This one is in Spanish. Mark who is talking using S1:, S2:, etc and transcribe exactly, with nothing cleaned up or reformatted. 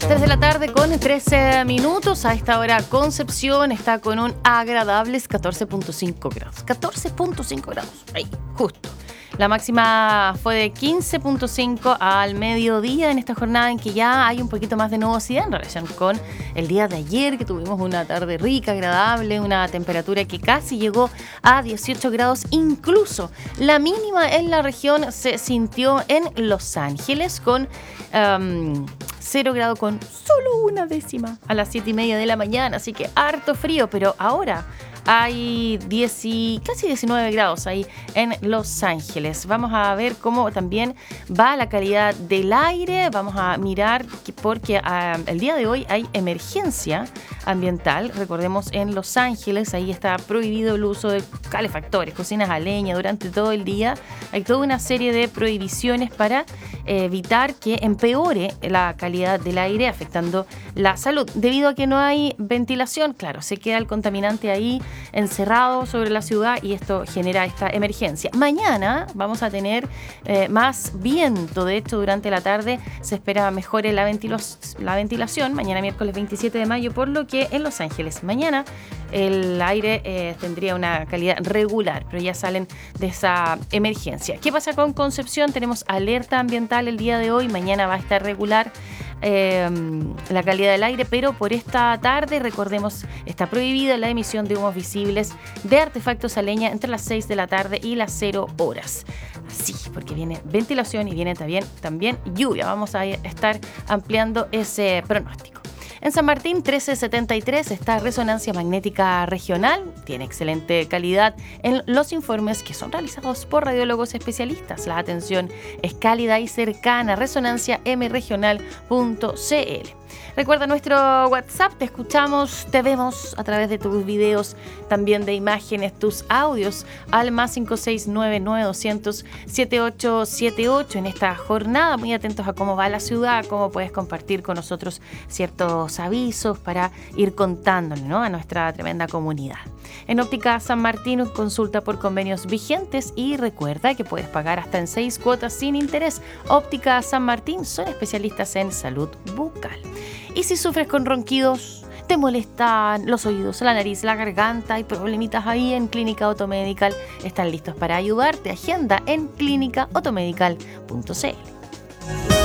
S1: tres de la tarde con trece minutos. A esta hora Concepción está con un agradables catorce punto cinco grados. catorce punto cinco grados, ahí, justo. La máxima fue de quince punto cinco al mediodía en esta jornada en que ya hay un poquito más de nubosidad en relación con el día de ayer, que tuvimos una tarde rica, agradable, una temperatura que casi llegó a dieciocho grados. Incluso la mínima en la región se sintió en Los Ángeles con um, cero grado con solo una décima a las siete y media de la mañana. Así que harto frío, pero ahora hay diez y casi diecinueve grados ahí en Los Ángeles. Vamos a ver cómo también va la calidad del aire. Vamos a mirar que porque uh, el día de hoy hay emergencia ambiental. Recordemos, en Los Ángeles ahí está prohibido el uso de calefactores, cocinas a leña durante todo el día. Hay toda una serie de prohibiciones para eh, evitar que empeore la calidad del aire, afectando la salud. Debido a que no hay ventilación, claro, se queda el contaminante ahí encerrado sobre la ciudad y esto genera esta emergencia. Mañana vamos a tener eh, más viento. De hecho, durante la tarde se espera mejore la, ventilos- la ventilación. Mañana miércoles veintisiete de mayo, por lo que en Los Ángeles mañana el aire eh, tendría una calidad regular, pero ya salen de esa emergencia. ¿Qué pasa con Concepción? Tenemos alerta ambiental el día de hoy. Mañana va a estar regular Eh, la calidad del aire, pero por esta tarde, recordemos, está prohibida la emisión de humos visibles de artefactos a leña entre las seis de la tarde y las cero horas. Así, porque viene ventilación y viene también, también lluvia. Vamos a estar ampliando ese pronóstico. En San Martín trece setenta y tres está Resonancia Magnética Regional. Tiene excelente calidad en los informes que son realizados por radiólogos especialistas. La atención es cálida y cercana. resonancia m regional punto c l. Recuerda nuestro WhatsApp, te escuchamos, te vemos a través de tus videos, también de imágenes, tus audios, al más cinco seis nueve nueve doscientos setenta y ocho setenta y ocho. En esta jornada, muy atentos a cómo va la ciudad, cómo puedes compartir con nosotros ciertos avisos para ir contándole, ¿no?, a nuestra tremenda comunidad. En Óptica San Martín, consulta por convenios vigentes y recuerda que puedes pagar hasta en seis cuotas sin interés. Óptica San Martín son especialistas en salud bucal. Y si sufres con ronquidos, te molestan los oídos, la nariz, la garganta, hay problemitas ahí, en Clínica Otomedical están listos para ayudarte. Agenda en clínica otomedical punto c l.